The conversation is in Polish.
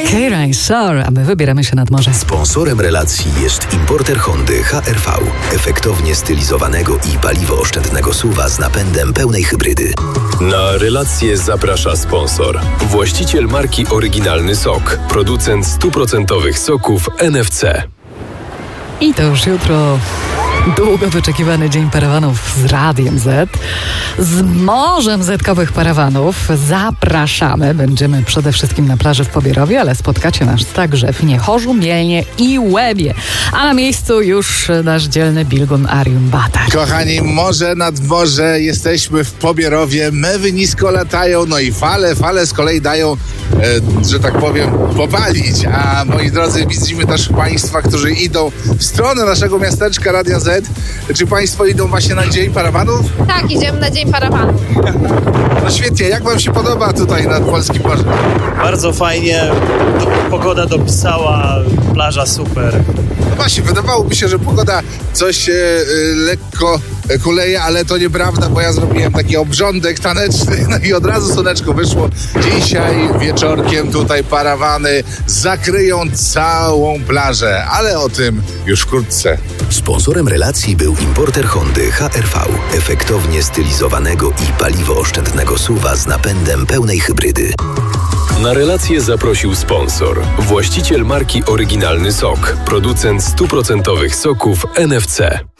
Kira Sar, a my wybieramy się nad morze. Sponsorem relacji jest importer Hondy HR-V. Efektownie stylizowanego i paliwoooszczędnego SUV-a z napędem pełnej hybrydy. Na relację zaprasza sponsor. Właściciel marki Oryginalny Sok. Producent 100% soków NFC. I to już jutro długo wyczekiwany dzień parawanów z Radiem Z. Z morzem zetkowych parawanów zapraszamy. Będziemy przede wszystkim na plaży w Pobierowie, ale spotkacie nas także w Niechorzu, Mielnie i Łebie. A na miejscu już nasz dzielny Bilgun Arium Batak. Kochani, morze nad morze, jesteśmy w Pobierowie, mewy nisko latają, no i fale z kolei dają, że tak powiem, popalić. A moi drodzy, widzimy też Państwa, którzy idą w stronę naszego miasteczka Radia Z. Czy Państwo idą właśnie na Dzień Parawanów? Tak, idziemy na Dzień Parawanów. No świetnie, jak Wam się podoba tutaj nad Polskim Morzem? Bardzo fajnie, pogoda dopisała, plaża super. No właśnie, wydawałoby się, że pogoda coś lekko kuleje, ale to nieprawda, bo ja zrobiłem taki obrządek taneczny, no i od razu słoneczko wyszło. Dzisiaj wieczorkiem tutaj parawany zakryją całą plażę, ale o tym już wkrótce. Sponsorem relacji był importer Hondy HR-V. Efektownie stylizowanego i paliwoooszczędnego SUV-a z napędem pełnej hybrydy. Na relację zaprosił sponsor. Właściciel marki Oryginalny Sok. Producent 100% soków NFC.